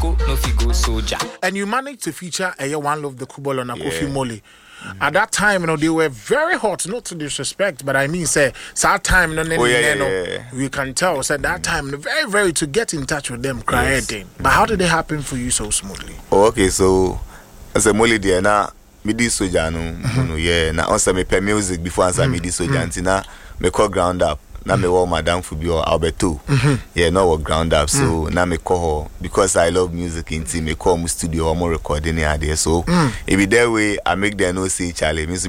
Before no figo soldier. And you managed to feature One Love the Kubolo and Kofi Mole. At that time, they were very hot, not to disrespect, but I mean, say, that time, we can tell, said that time, very, very to get in touch with them, creating. But how did it happen for you so smoothly? Okay, so as a Mole dear, now, midi soja, now, also me play music before answer midi soja, and now, me call ground up. Now me call Madame Fubio Alberto. Now we ground up. So now me call her because I love music in team. Me call my studio or more recording here. So if that way I make them know say Charlie.